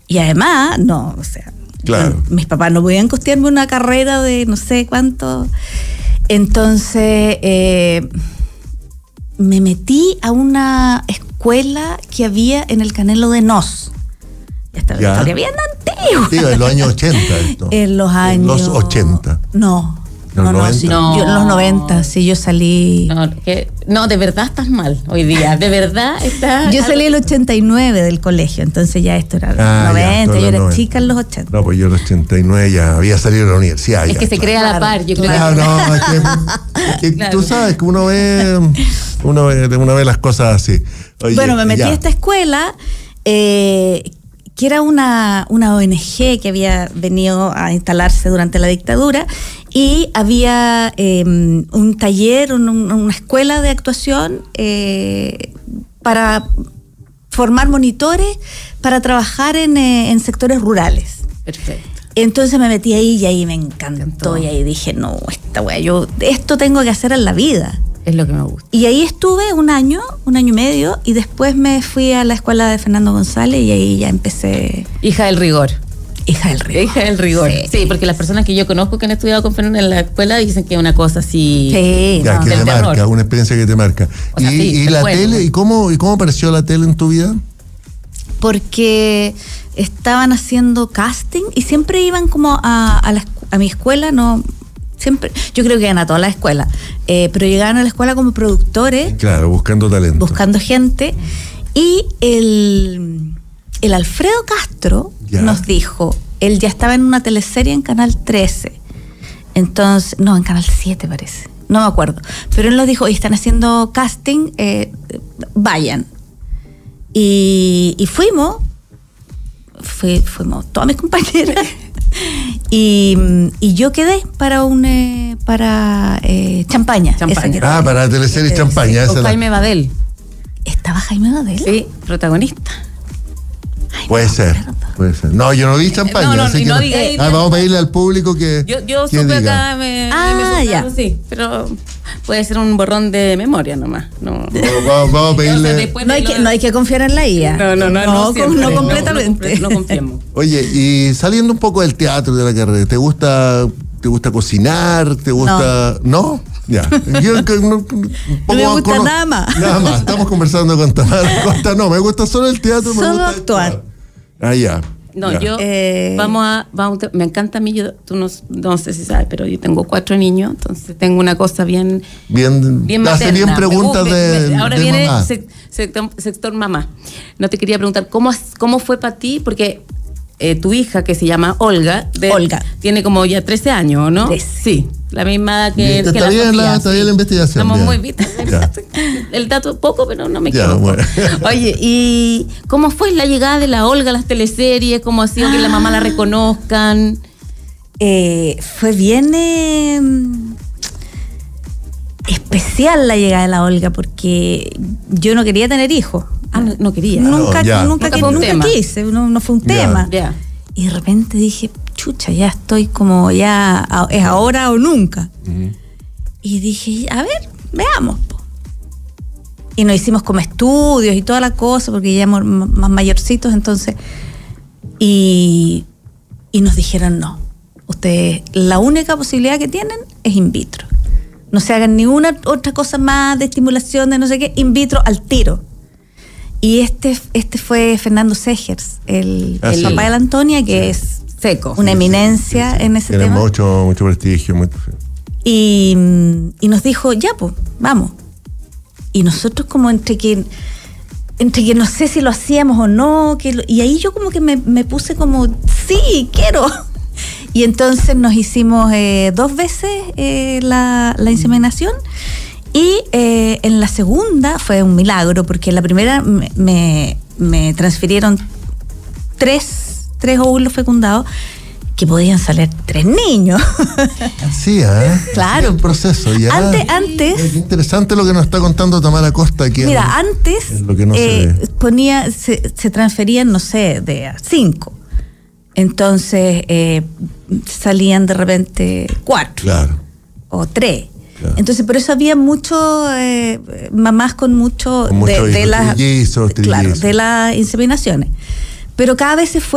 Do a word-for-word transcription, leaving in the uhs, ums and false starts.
Y además, no, o sea, claro. mis papás no podían costearme una carrera de no sé cuánto. Entonces, eh, me metí a una escuela que había en el Canelo de Nos. Esta es una historia bien antigua. Sí, en los años ochenta. Esto. En los años... En los ochenta. No. ¿En los no, noventa? No, sí, yo en los noventa, sí, yo salí... No, que, no, de verdad estás mal hoy día, de verdad estás... Yo salí el ochenta y nueve del colegio, entonces ya esto era ah, noventa, ya, yo era noventa. chica en los ochenta. No, pues yo en los ochenta y nueve ya había salido de la universidad. Es ya, que se claro. crea a la par, yo creo Claro, que... no, es que, es que Claro. tú sabes que uno ve, uno ve, uno ve las cosas así. Oye, bueno, me metí ya. a esta escuela... Eh, que era una, una O N G que había venido a instalarse durante la dictadura, y había eh, un taller, un, una escuela de actuación eh, para formar monitores para trabajar en, eh, en sectores rurales. Perfecto. Entonces me metí ahí y ahí me encantó, y ahí dije, no, esta wea, yo esto tengo que hacer en la vida. Es lo que me gusta. Y ahí estuve un año, un año y medio, y después me fui a la escuela de Fernando González y ahí ya empecé. Hija del rigor. Hija del rigor. Hija del rigor. Sí. sí, porque las personas que yo conozco que han estudiado con Fernando en la escuela dicen que es una cosa así. Sí, Ya, no, que del te terror. marca, una experiencia que te marca. O sea, y sí, y te la cuento. tele, ¿y cómo, ¿y cómo apareció la tele en tu vida? porque estaban haciendo casting y siempre iban como a, a, la, a mi escuela, no... Siempre, yo creo que iban a todas las escuelas, eh, pero llegaban a la escuela como productores. Claro, buscando talento. Buscando gente. Y el, el Alfredo Castro ya. nos dijo, él ya estaba en una teleserie en Canal trece. Entonces, no, en Canal siete parece. No me acuerdo. Pero él nos dijo, y están haciendo casting, eh, vayan. Y, y fuimos, fui, fuimos todas mis compañeras. Y, y yo quedé para un eh, para eh, Champaña. Champaña. Esa que Ah, para la teleserie Champaña. Esa Con la- Jaime Badel. ¿Estaba Jaime Badel? Sí, protagonista. Ay, Puede no, ser, perdón. puede ser. No, yo no vi Champaña. No, no, así y que no no- diga- Ah, vamos a pedirle al público que, Yo, yo que supe diga. acá, me, Ah, me ya. soplaron, sí, pero puede ser un borrón de memoria nomás. No, Vamos, vamos- vamos a pedirle. Entonces, después No hay, de que, lo- no hay que confiar en la I A. No, no, no, no, no, siempre, no no, completamente. No, no confiemos. Oye, y saliendo un poco del teatro, de la carrera, ¿te gusta, te gusta cocinar? ¿Te gusta...? ¿No? Ya. Yo, que no, un poco No me más gusta cono- nada más. Nada más. Estamos conversando con Tamara Costa. No, me gusta solo el teatro. me Solo gusta actuar. Ah, ya. No, Ya. yo, Eh. vamos a, vamos a- me encanta a mí, yo, tú no, no sé si sabes, pero yo tengo cuatro niños, entonces tengo una cosa bien, Bien, bien hace materna. bien preguntas Me- de, me- Ahora de viene mamá. sec- sector, sector mamá. No te quería preguntar, ¿cómo, has- cómo fue para ti? Porque eh, tu hija, que se llama Olga, de- Olga. tiene como ya trece años, ¿no? trece. Sí, la misma edad que, Está que la bien Sofía, la- está sí. bien la investigación, Estamos ya. muy bien. Ya. El dato poco, pero no me Ya, equivoco. bueno. Oye, ¿y cómo fue la llegada de la Olga a las teleseries? ¿Cómo ha sido que la mamá la reconozcan? Eh, fue bien eh, especial la llegada de la Olga, porque yo no quería tener hijos. Ah, no, no quería. Nunca, No, ya. nunca, Nunca que- fue un nunca tema. quise, no, no fue un Ya. tema. Ya. Y de repente dije, chucha, ya estoy como ya, a- es ahora o nunca. Y dije, a ver, veamos. Po. Y nos hicimos como estudios y toda la cosa, porque ya éramos m- más mayorcitos, entonces. Y, y nos dijeron, no, ustedes, la única posibilidad que tienen es in vitro. No se hagan ninguna otra cosa más de estimulación, de no sé qué, in vitro al tiro. Y este, este fue Fernando Segers, el, Ah, el sí. papá de la Antonia, que Sí. es Seco. una eminencia en ese Tiene tema. mucho, mucho prestigio. Muy, Y, y nos dijo, ya, pues, vamos. Y nosotros como entre que, entre que no sé si lo hacíamos o no, que lo- y ahí yo como que me, me puse como, sí, quiero. Y entonces nos hicimos eh, dos veces eh, la, la inseminación. Y eh, en la segunda fue un milagro, porque en la primera me, me, me transfirieron tres, tres óvulos fecundados que podían salir tres niños. Sí, ¿eh? Claro. Sí, el proceso. Ya. Antes, Es antes, interesante lo que nos está contando Tamara Costa aquí. en- mira, antes es lo que no se eh, ve. ponía, se, se transferían, no sé, de a cinco. Entonces eh, salían de repente cuatro Claro. o tres. Claro. Entonces, por eso había mucho, eh, mamás con mucho, Con muchos de, de hijos, las trillizos, claro, trillizos. de las inseminaciones. Pero cada vez se fue